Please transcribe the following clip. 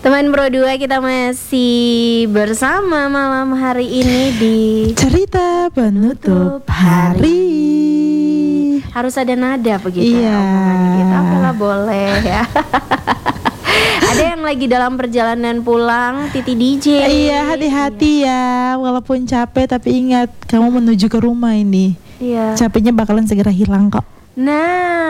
Teman Bro 2, kita masih bersama malam hari ini di cerita penutup hari. Harus ada nada begitu Iya. omongan kita. Oke lah, boleh ya. Ada yang lagi dalam perjalanan pulang, Titi DJ. Iya, hati-hati ya. Walaupun capek tapi ingat, kamu menuju ke rumah ini. Iya. Capeknya bakalan segera hilang kok. Nah,